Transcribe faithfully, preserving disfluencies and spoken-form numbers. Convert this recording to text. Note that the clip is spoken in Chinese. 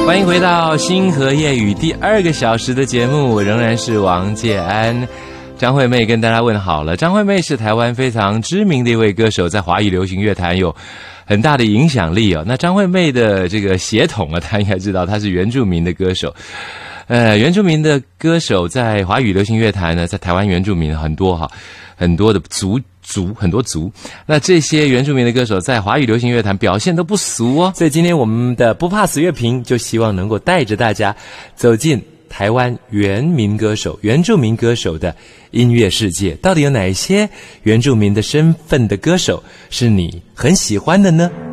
欢迎回到星河夜语第二个小时的节目，我仍然是王介安。张惠妹跟大家问好了。张惠妹是台湾非常知名的一位歌手，在华语流行乐坛有很大的影响力哦。那张惠妹的这个血统啊，大家应该知道，她是原住民的歌手。呃，原住民的歌手在华语流行乐坛呢，在台湾原住民很多哈，很多的族族很多族。那这些原住民的歌手在华语流行乐坛表现都不俗哦。所以今天我们的不怕死乐评就希望能够带着大家走进台湾原民歌手、原住民歌手的音乐世界。到底有哪些原住民的身份的歌手是你很喜欢的呢？